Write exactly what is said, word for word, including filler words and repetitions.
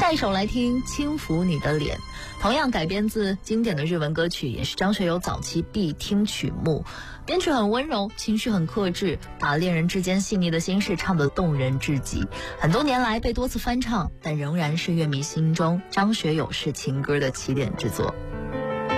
下一首来听《轻抚你的脸》，同样改编自经典的日文歌曲，也是张学友早期必听曲目。编曲很温柔，情绪很克制，把恋人之间细腻的心事唱得动人至极。很多年来被多次翻唱，但仍然是乐迷心中张学友式情歌的起点之作。